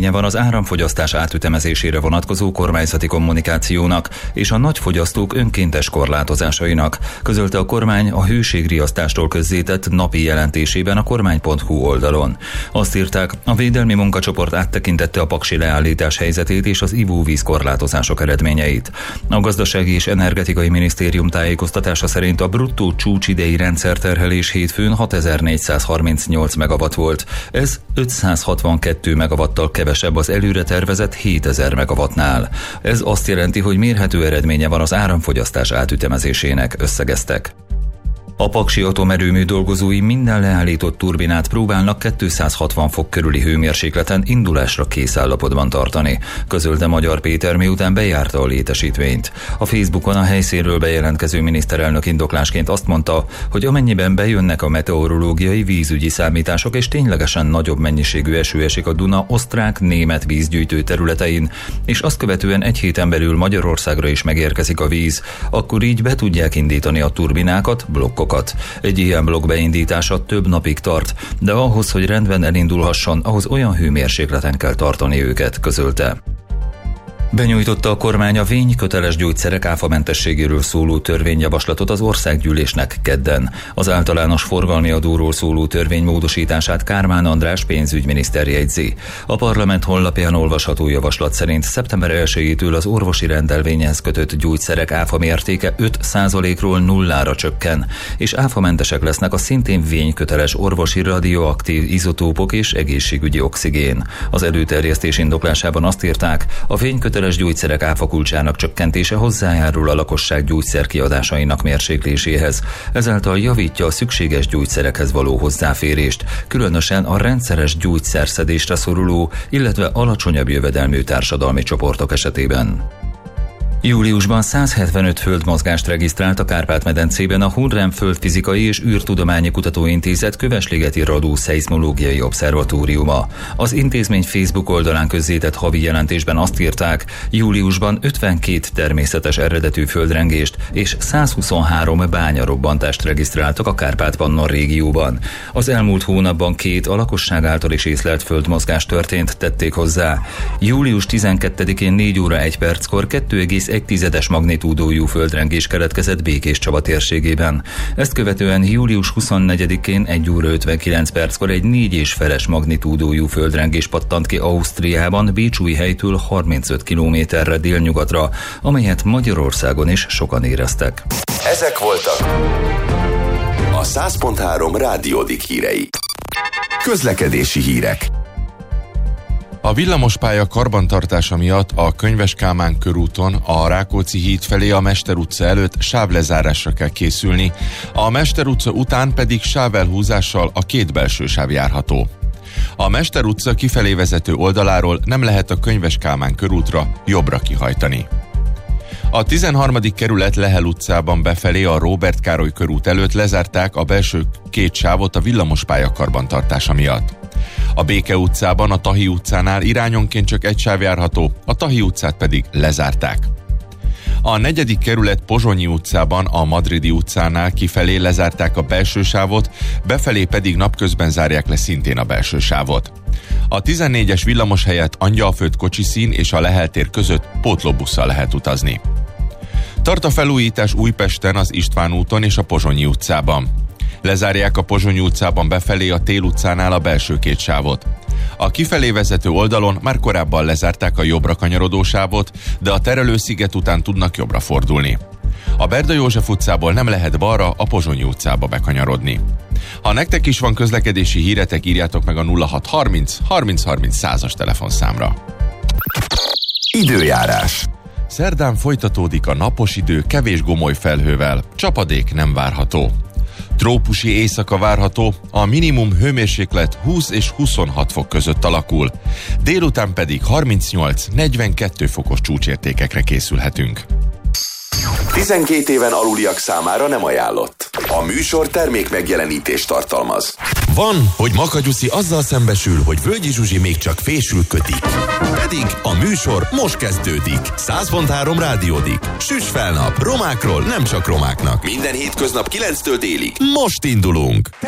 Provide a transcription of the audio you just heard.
eredménye van az áramfogyasztás átütemezésére vonatkozó kormányzati kommunikációnak és a nagyfogyasztók önkéntes korlátozásainak, közölte a kormány a hőségriasztástól közzétett napi jelentésében a kormány.hu oldalon. Azt írták, a védelmi munkacsoport áttekintette a paksi leállítás helyzetét és az ivóvíz korlátozások eredményeit. A Gazdasági és Energetikai Minisztérium tájékoztatása szerint a bruttó csúcsidei rendszerterhelés hétfőn 6438 megawatt volt. Ez 562 megawattal kevesebb az előre tervezett 7000 megawattnál. Ez azt jelenti, hogy mérhető eredménye van az áramfogyasztás átütemezésének, összegeztek. A paksi atomerőmű dolgozói minden leállított turbinát próbálnak 260 fok körüli hőmérsékleten indulásra kész állapotban tartani, közölte Magyar Péter, miután bejárta a létesítményt. A Facebookon a helyszínről bejelentkező miniszterelnök indoklásként azt mondta, hogy amennyiben bejönnek a meteorológiai vízügyi számítások és ténylegesen nagyobb mennyiségű eső esik a Duna osztrák-német vízgyűjtő területein, és azt követően egy héten belül Magyarországra is megérkezik a víz, akkor így be tudják indítani a turbinákat, blokkokat. Egy ilyen blokk beindítása több napig tart, de ahhoz, hogy rendben elindulhasson, ahhoz olyan hőmérsékleten kell tartani őket, közölte. Benyújtotta a kormány a vényköteles gyógyszerek áfamentességéről szóló törvényjavaslatot az országgyűlésnek kedden. Az általános forgalmi adóról szóló törvény módosítását Kármán András pénzügyminiszter jegyzi. A parlament honlapján olvasható javaslat szerint szeptember 1-től az orvosi rendelvényhez kötött gyógyszerek áfa mértéke 5%-ról 0-ra csökken, és áfamentesek lesznek a szintén vényköteles orvosi radioaktív izotópok és egészségügyi oxigén. Az előterjesztés indoklásában azt írták, a vényköteles gyógyszerek áfakulcsának csökkentése hozzájárul a lakosság gyógyszerkiadásainak mérsékléséhez, ezáltal javítja a szükséges gyógyszerekhez való hozzáférést, különösen a rendszeres gyógyszerszedésre szoruló, illetve alacsonyabb jövedelmű társadalmi csoportok esetében. Júliusban 175 földmozgást regisztrált a Kárpát-medencében a Hunrem Földfizikai és űrtudományi kutatóintézet Kövesligeti Radó szeizmológiai obszervatóriuma. Az intézmény Facebook oldalán közzétett havi jelentésben azt írták, júliusban 52 természetes eredetű földrengést és 123 bányarobbantást regisztráltak a Kárpát-Pannon régióban. Az elmúlt hónapban 2 a lakosság által is észlelt földmozgás történt, tették hozzá. Július 12-én 4 óra 1 perckor 2,1 magnitúdójú földrengés keletkezett Békéscsaba térségében. Ezt követően július 24-én 1 óra 59 perckor egy 4,5 magnitúdójú földrengés pattant ki Ausztriában, Bécsújhelytől 35 kilométerre délnyugatra, amelyet Magyarországon is sokan éreztek. Ezek voltak a 100.3 Rádiódik hírei. Közlekedési hírek. A villamospálya karbantartása miatt a Könyves Kálmán körúton a Rákóczi híd felé a Mester utca előtt sávlezárásra kell készülni, a Mester utca után pedig sávelhúzással a 2 belső sáv járható. A Mester utca kifelé vezető oldaláról nem lehet a Könyves Kálmán körútra jobbra kihajtani. A 13. kerület Lehel utcában befelé a Róbert Károly körút előtt lezárták a belső 2 sávot a villamospálya karbantartása miatt. A Béke utcában, a Tahi utcánál irányonként csak egy sáv járható, a Tahi utcát pedig lezárták. A 4. kerület Pozsonyi utcában, a Madridi utcánál kifelé lezárták a belső sávot, befelé pedig napközben zárják le szintén a belső sávot. A 14-es villamos helyett Angyalföld kocsiszín és a Lehel tér között pótlóbusszal lehet utazni. Tart a felújítás Újpesten, az István úton és a Pozsonyi utcában. Lezárják a Pozsonyi utcában befelé a Tél utcánál a belső 2 sávot. A kifelé vezető oldalon már korábban lezárták a jobbra kanyarodó sávot, de a Terelősziget után tudnak jobbra fordulni. A Berda József utcából nem lehet balra a Pozsonyi utcába bekanyarodni. Ha nektek is van közlekedési híretek, írjátok meg a 0630 30 30 100-as telefonszámra. Időjárás. Szerdán folytatódik a napos idő kevés gomoly felhővel, csapadék nem várható. Trópusi éjszaka várható, a minimum hőmérséklet 20 és 26 fok között alakul, délután pedig 38-42 fokos csúcsértékekre készülhetünk. 12 éven aluliak számára nem ajánlott. A műsor termék megjelenítést tartalmaz. Van, hogy Makagyuszi azzal szembesül, hogy Völgyi Zsuzsi még csak fésül kötik. Pedig a műsor most kezdődik. 100.3 Rádiódik. Süss fel nap, romákról nem csak romáknak. Minden hétköznap 9-től délig. Most indulunk!